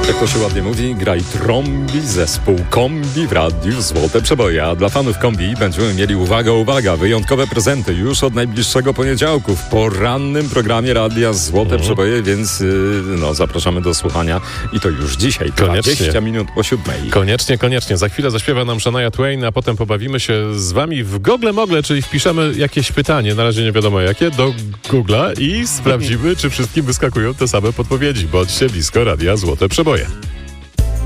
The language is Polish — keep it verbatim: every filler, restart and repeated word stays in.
Jak to się ładnie mówi, graj trąbi, zespół Kombi w radiu Złote Przeboje. A dla fanów Kombi będziemy mieli, uwaga, uwaga, wyjątkowe prezenty już od najbliższego poniedziałku w porannym programie Radia Złote mhm. Przeboje, więc yy, no, zapraszamy do słuchania i to już dzisiaj, koniecznie. dwadzieścia minut po siódmej. Koniecznie, koniecznie. Za chwilę zaśpiewa nam Shania Twain, a potem pobawimy się z wami w Gogle Mogle, czyli wpiszemy jakieś pytanie, na razie nie wiadomo jakie, do Google'a i sprawdzimy, czy wszystkim wyskakują te same podpowiedzi. Bądźcie blisko Radia Złote Przeboje.